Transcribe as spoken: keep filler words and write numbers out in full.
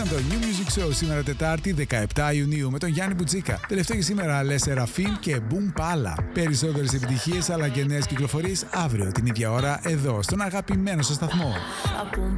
ήταν το New Music Show σήμερα Τετάρτη δεκαεπτά Ιουνίου με τον Γιάννη Μπουτζίκα. Τελευταίο για σήμερα Le Seraphim και Boom Pala. Περισσότερες επιτυχίες αλλά και νέες κυκλοφορίες αύριο την ίδια ώρα εδώ στον αγαπημένο σας σταθμό.